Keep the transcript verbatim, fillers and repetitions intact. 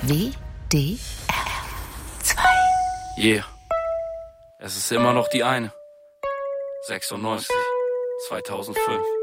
W D R zwei. Yeah. Es ist immer noch die eine. sechsundneunzig, zweitausendfünf.